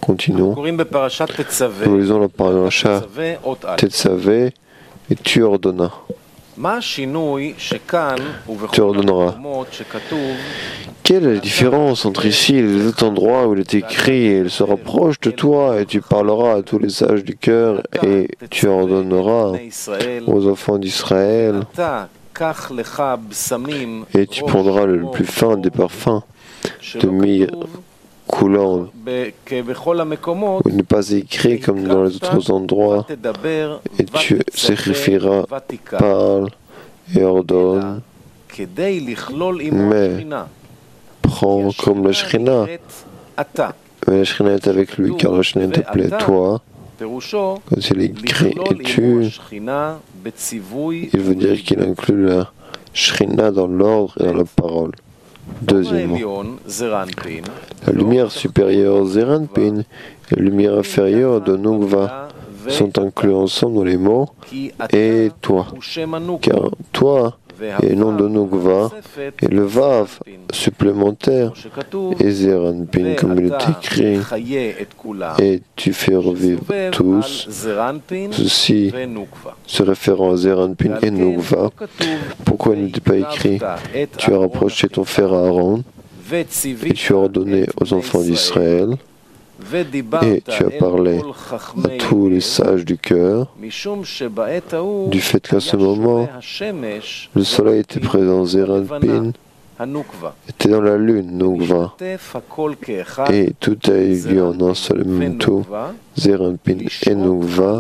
Continuons. Nous lisons la parasha Tetzavé et tu ordonnas. Tu ordonneras. Quelle est la différence entre ici et les autres endroits où il est écrit et il se rapproche de toi et tu parleras à tous les sages du cœur et tu ordonneras aux enfants d'Israël et tu prendras le plus fin des parfums de myrrhe coulant, où il n'est pas écrit comme dans les autres endroits, et tu sacrifieras, parle et ordonne, mais prends comme la Shrina, mais la Shrina est avec lui, car la Shrina t'appelait toi, quand il est écrit et tu, il veut dire qu'il inclut la Shrina dans l'ordre et dans la parole. Deuxièmement, la lumière supérieure Zeranpin et la lumière inférieure de Nukva sont inclus ensemble dans les mots et toi, car toi et nom de Nukva et le Vav supplémentaire et Zeranpin comme il est écrit et tu fais revivre tous, ceci se référant à Zeranpin et Nukva. Pourquoi il n'était pas écrit tu as rapproché ton frère Aaron et tu as ordonné aux enfants d'Israël et tu as parlé à tous les sages du cœur, du fait qu'à ce moment, le soleil était présent, Zeranpin était dans la lune, Nukva, et tout a eu lieu en un seul même tout, Zeranpin et Nukva.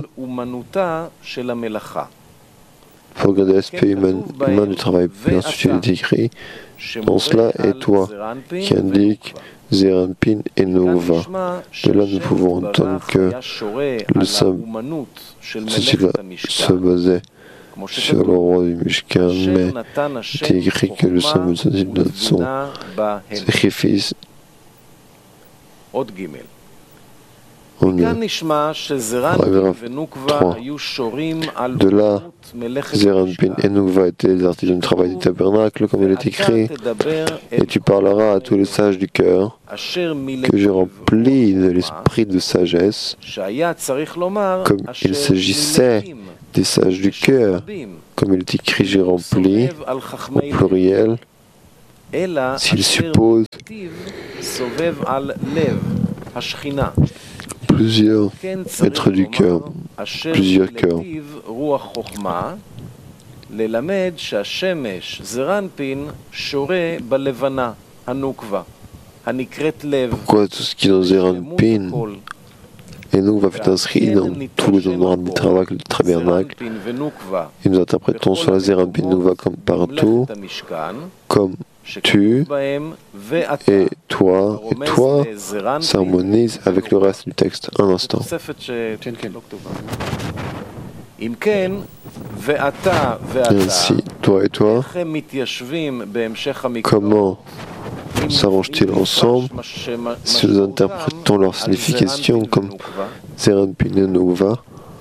Il faut regarder l'aspect humain du travail, puis ensuite il est écrit dans cela et toi, qui indique Zeranpin et Nukva. De là, nous pouvons entendre que le symbole se basait sur le roi du Mishkan, mais il est écrit que le symbole de son sacrifice. Paragraphe 3. De là, Zeranpin et Nukva étaient les artisans du travail du tabernacle, comme il est écrit, et tu parleras à tous les sages du cœur, que j'ai rempli de l'esprit de sagesse, comme il s'agissait des sages du cœur, comme il est écrit, j'ai rempli, au pluriel, s'il suppose plusieurs êtres du cœur, plusieurs cœurs. Pourquoi tout ce qui est dans Zeranpin et Nukva fut inscrit dans tous les endroits du tabernacle, et nous interprétons sur la Zeranpin Nukva comme partout, comme tu et toi s'harmonisent avec le reste du texte. Un instant. Et ainsi, toi et toi, comment s'arrangent-ils ensemble si nous interprétons leur signification comme Zeranpin et Nukva?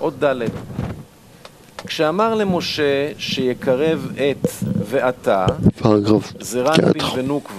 Paragraphe 4.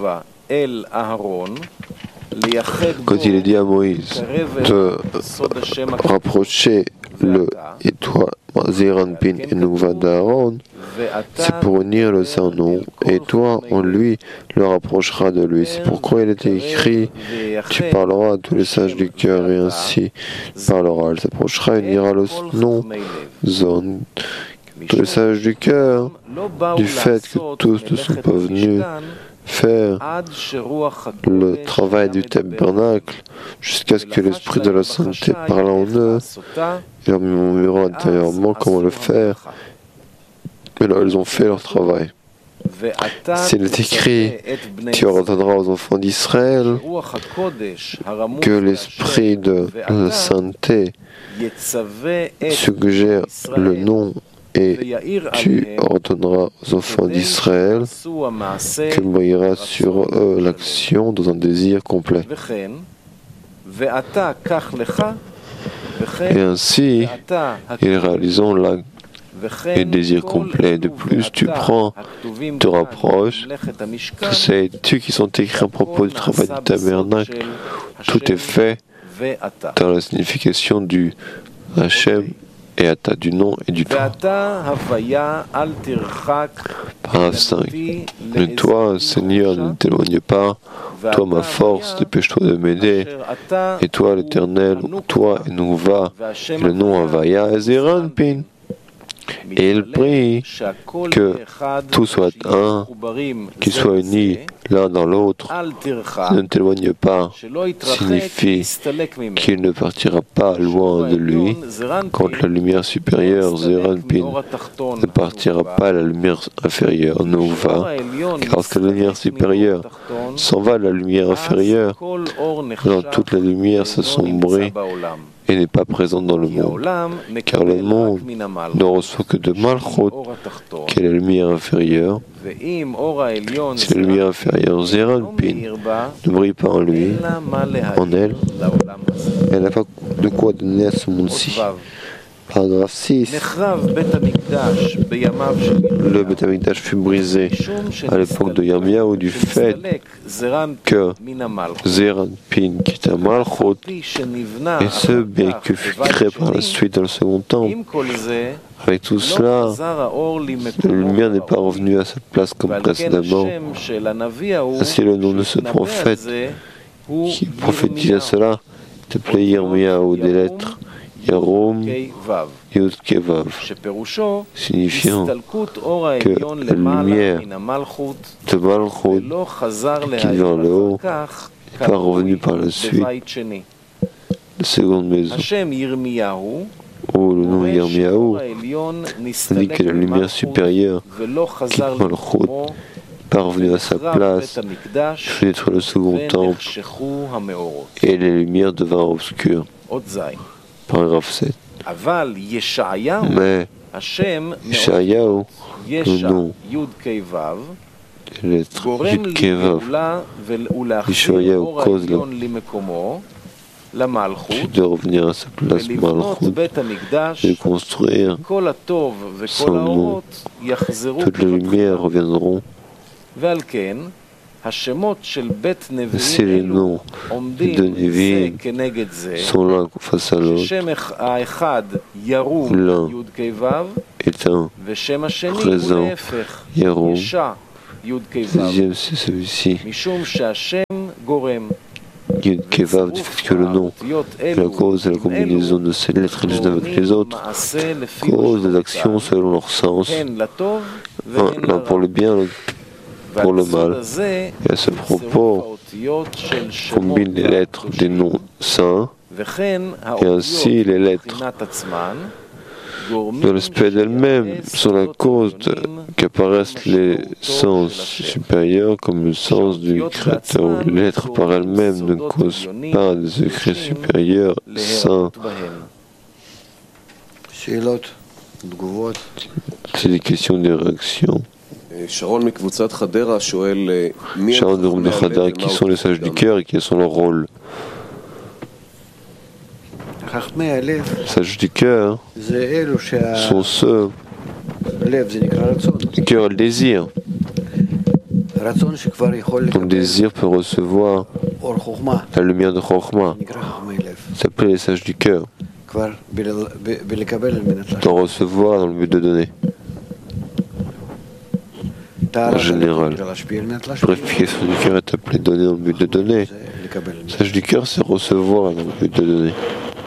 Quand il est dit à Moïse de rapprocher le et toi, Zeranpin et Nukva d'Aaron, c'est pour unir le Saint-Nom, et toi, on lui, le rapprochera de lui. C'est pourquoi il est écrit, tu parleras à tous les sages du cœur, et ainsi parlera, elle s'approchera et unira le nom, zone, tous les sages du cœur, du fait que tous ne sont pas venus faire le travail du tabernacle jusqu'à ce que l'esprit de la sainteté parle en eux et leur murmurera intérieurement comment le faire. Mais là, ils ont fait leur travail. S'il est écrit, tu ordonneras aux enfants d'Israël que l'esprit de la sainteté suggère le nom et tu ordonneras aux enfants d'Israël qu'il brillera sur eux l'action dans un désir complet. Et ainsi, ils réalisons l'acte et désir complet. De plus, tu prends, te rapproches, que c'est tu qui sont écrits à propos du travail du tabernacle. Tout est fait dans la signification du Hachem et Ata, du nom et du toi. Paragraphe 5. Mais toi, Seigneur, ne t'éloigne pas. Toi, ma force, dépêche-toi de m'aider. Et toi, l'Éternel, toi, et nous va. Et le nom Havaya et Zeranpin. Et il prie que tout soit un, qu'ils soient unis l'un dans l'autre. Ne t'éloigne pas signifie qu'il ne partira pas loin de lui. Quand la lumière supérieure, Zeranpin, ne partira pas, la lumière inférieure nous va. Lorsque la lumière supérieure s'en va, la lumière inférieure, dans toute la lumière s'assombrit et n'est pas présente dans le monde, car le monde ne reçoit que de Malchut, qui est la lumière inférieure. Si la lumière inférieure, Zeranpin, ne brille pas en lui, en elle, elle n'a pas de quoi donner à ce monde-ci. Paragraphe 6. Le Beth Amikdash fut brisé à l'époque de Yirmiyahu du fait que Zeranpin, qui est un Malchut, et ce bien que fut créé par la suite dans le second temple, avec tout cela, la lumière n'est pas revenue à sa place comme précédemment. Ainsi, le nom de ce prophète qui prophétisa cela s'appelait Yirmiyahu des lettres Yarom Yud Kevav, signifiant que la lumière de Malchut qui vient le haut n'est pas revenue par la suite, la seconde maison, où le nom Yirmiyahu indique que la lumière supérieure quitte Malchut n'est pas revenue à sa place, fait être le second temple, et les lumières devinrent obscures. Paragraphe 7. Mais Yeshayahu, le nom des lettres Yud Kevav, Yeshayahu cause de revenir à sa place Malchut et de construire son nom. Toutes les lumières reviendront. Si les noms des deux Nevi'im sont l'un face à l'autre, l'un est un présent, Yarom, le deuxième c'est celui-ci, Yud Kevav, du fait que le nom est la cause de la combinaison de ces lettres les unes avec les autres, cause des actions selon leur sens, l'un pour le bien, l'autre pour le mal. Et à ce propos, combine les lettres des noms saints et ainsi les lettres de l'aspect d'elles-mêmes sont la cause qu'apparaissent les sens supérieurs comme le sens du Créateur. Les lettres par elles-mêmes ne causent pas des secrets supérieurs saints. C'est des questions de réaction. Sharon de groupe de Khadera, qui sont les sages du cœur et quels sont leurs rôles? Les sages du cœur sont ceux du cœur et le désir. Ton désir peut recevoir la lumière de Chokhmah. Ça s'appelle les sages du cœur. D'en recevoir dans le but de donner. En général, purification du cœur est appelée donner dans le but de donner. Sage du cœur, c'est recevoir dans le but de donner.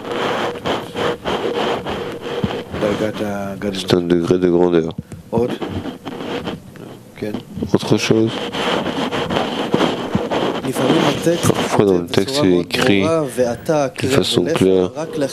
C'est un degré de grandeur. Autre chose? Parfois dans le texte il est écrit de façon claire.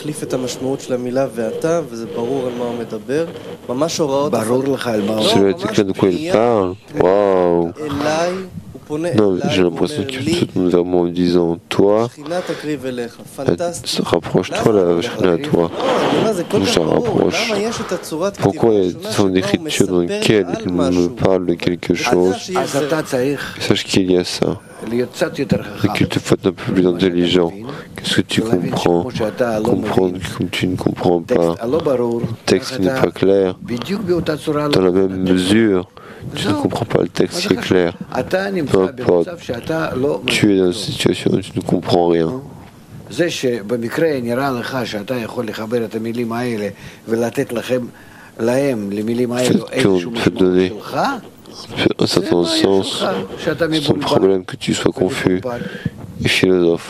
Cela est clair de quoi il parle. Waouh! Non, j'ai l'impression que tu te tournes vers moi en disant toi, rapproche-toi la Shekhinah à toi. Je te rapproche. Pourquoi il y a une forme d'écriture dans laquelle il me parle de quelque chose? Sache qu'il y a ça. Et qu'il te faut un peu plus intelligent. Qu'est-ce que tu comprends? Comprendre comme tu ne comprends pas. Un texte qui n'est pas clair. Dans la même mesure, tu ne comprends pas le texte qui est clair. Peu importe. Tu es dans une situation où tu ne comprends rien. זה שבמקרה נראה לך שאתה יכול לחבר את המילים האלה ולתת להם, למילים האלו, איזשהו משמעות שלך, un certain sens, c'est ton problème que tu sois confus et philosophe.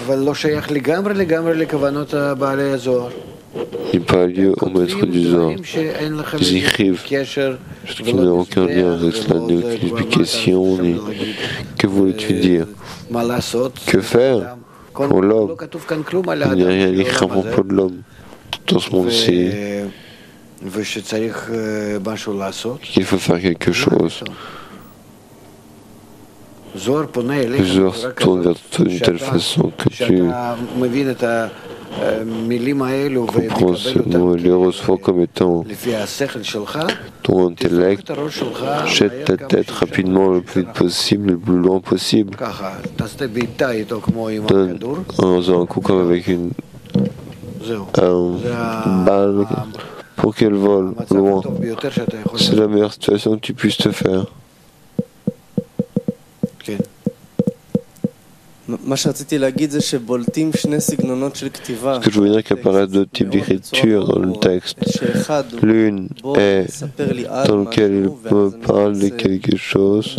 Il n'est pas lieu au maître du Zohar. Ils écrivent ce qui n'a aucun lien avec cela, ni aucune explication, ni que voulais-tu dire? Que faire pour l'homme? Il n'y a rien écrit à propos de l'homme dans ce monde-ci. Qu'il faut faire quelque chose. Le Zohar se tourne vers toi d'une telle façon que tu comprends ce mot et les reçois comme étant ton intellect. Jette ta tête rapidement le plus vite possible, le plus loin possible. Donne un coup comme avec une balle pour qu'elle vole loin. C'est la meilleure situation que tu puisses te faire. Ce que je veux dire qu'apparaissent deux types d'écriture dans le texte. L'une est dans laquelle il me parle de quelque chose.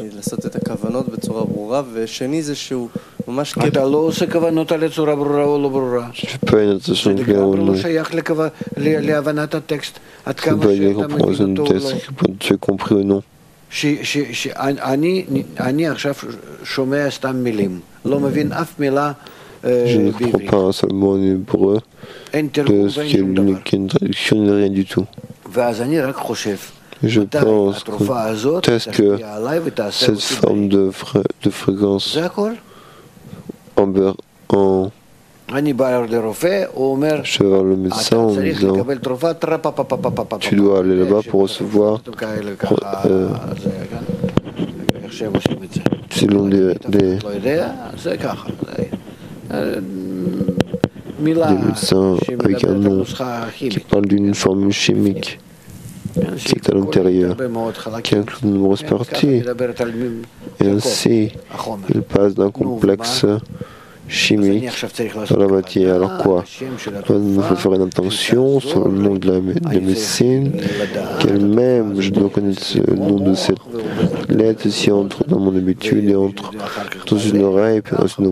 Je fais pas une attention claire ou non. C'est pas une compréhension du texte, tu as compris ou non. Je ne comprends pas un seul mot en hébreu de ce qui est une traduction de rien du tout. Je pense peut-être que cette forme de fréquence en je vais voir le médecin en disant tu dois aller là-bas pour recevoir selon des médecins avec un nom qui parle d'une formule chimique qui est à l'intérieur, qui inclut de nombreuses parties. Et ainsi, il passe d'un complexe chimique dans la matière. Alors quoi? Il faut faire une attention sur le nom de la médecine, qu'elle-même, je dois connaître le nom de cette lettre, si entre dans mon habitude et entre dans une oreille, puis dans une